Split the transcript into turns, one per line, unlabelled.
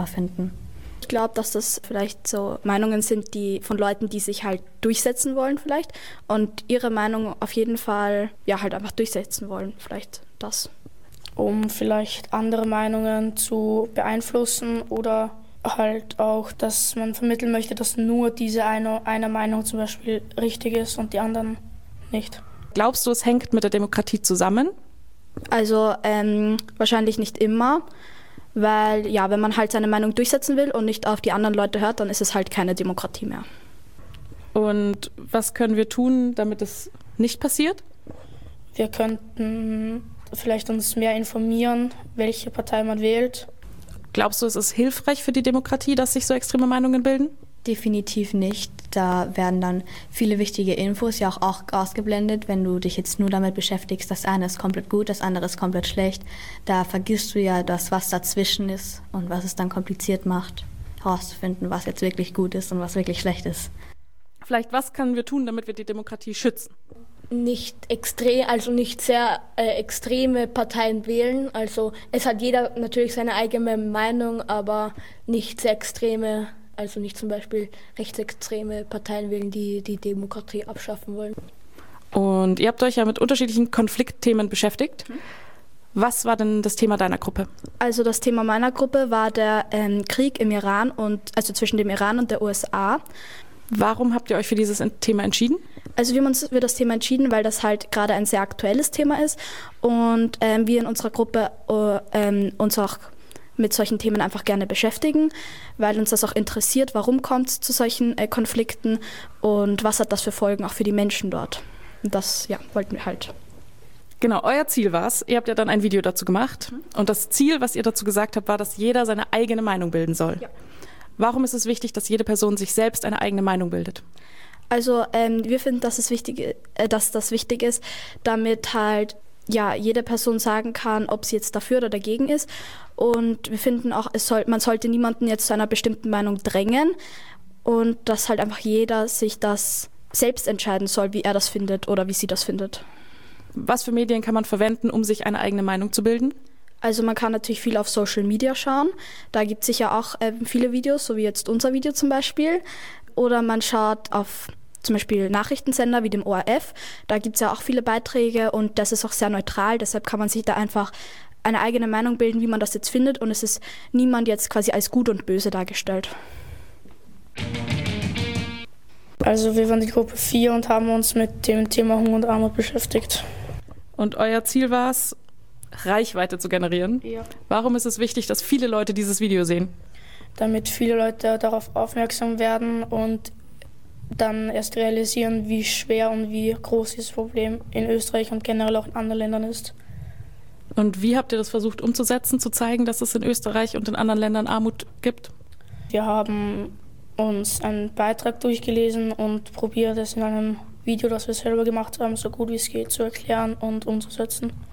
finden.
Ich glaube, dass das vielleicht so Meinungen sind, die von Leuten, die sich halt durchsetzen wollen vielleicht und ihre Meinung auf jeden Fall ja halt einfach durchsetzen wollen, vielleicht das.
Um vielleicht andere Meinungen zu beeinflussen oder halt auch, dass man vermitteln möchte, dass nur diese eine Meinung zum Beispiel richtig ist und die anderen nicht.
Glaubst du, es hängt mit der Demokratie zusammen?
Also wahrscheinlich nicht immer, weil ja, wenn man halt seine Meinung durchsetzen will und nicht auf die anderen Leute hört, dann ist es halt keine Demokratie mehr.
Und was können wir tun, damit es nicht passiert?
Wir könnten vielleicht uns mehr informieren, welche Partei man wählt.
Glaubst du, es ist hilfreich für die Demokratie, dass sich so extreme Meinungen bilden?
Definitiv nicht. Da werden dann viele wichtige Infos ja auch ausgeblendet, wenn du dich jetzt nur damit beschäftigst, das eine ist komplett gut, das andere ist komplett schlecht. Da vergisst du ja das, was dazwischen ist und was es dann kompliziert macht, herauszufinden, was jetzt wirklich gut ist und was wirklich schlecht ist.
Vielleicht, was können wir tun, damit wir die Demokratie schützen?
Nicht extrem, also nicht sehr extreme Parteien wählen. Also es hat jeder natürlich seine eigene Meinung, aber nicht sehr extreme, also nicht zum Beispiel rechtsextreme Parteien wählen, die die Demokratie abschaffen wollen.
Und ihr habt euch ja mit unterschiedlichen Konfliktthemen beschäftigt. Was war denn das Thema deiner Gruppe?
Also das Thema meiner Gruppe war der Krieg im Iran also zwischen dem Iran und der USA.
Warum habt ihr euch für dieses Thema entschieden?
Also wir haben uns für das Thema entschieden, weil das halt gerade ein sehr aktuelles Thema ist und wir in unserer Gruppe uns auch mit solchen Themen einfach gerne beschäftigen, weil uns das auch interessiert, warum kommt es zu solchen Konflikten und was hat das für Folgen auch für die Menschen dort. Und das wollten wir halt.
Genau, euer Ziel war es. Ihr habt ja dann ein Video dazu gemacht. Und das Ziel, was ihr dazu gesagt habt, war, dass jeder seine eigene Meinung bilden soll. Ja. Warum ist es wichtig, dass jede Person sich selbst eine eigene Meinung bildet?
Also wir finden, dass das wichtig ist, damit halt jede Person sagen kann, ob sie jetzt dafür oder dagegen ist. Und wir finden auch, man sollte niemanden jetzt zu einer bestimmten Meinung drängen und dass halt einfach jeder sich das selbst entscheiden soll, wie er das findet oder wie sie das findet.
Was für Medien kann man verwenden, um sich eine eigene Meinung zu bilden?
Also man kann natürlich viel auf Social Media schauen. Da gibt es sicher auch viele Videos, so wie jetzt unser Video zum Beispiel. Oder man schaut auf zum Beispiel Nachrichtensender wie dem ORF. Da gibt es ja auch viele Beiträge und das ist auch sehr neutral. Deshalb kann man sich da einfach eine eigene Meinung bilden, wie man das jetzt findet. Und es ist niemand jetzt quasi als gut und böse dargestellt.
Also wir waren die Gruppe 4 und haben uns mit dem Thema Hunger und Armut beschäftigt.
Und euer Ziel war es, Reichweite zu generieren.
Ja.
Warum ist es wichtig, dass viele Leute dieses Video sehen?
Damit viele Leute darauf aufmerksam werden und dann erst realisieren, wie schwer und wie groß dieses Problem in Österreich und generell auch in anderen Ländern ist.
Und wie habt ihr das versucht umzusetzen, zu zeigen, dass es in Österreich und in anderen Ländern Armut gibt?
Wir haben uns einen Beitrag durchgelesen und probiert es in einem Video, das wir selber gemacht haben, so gut wie es geht zu erklären und umzusetzen.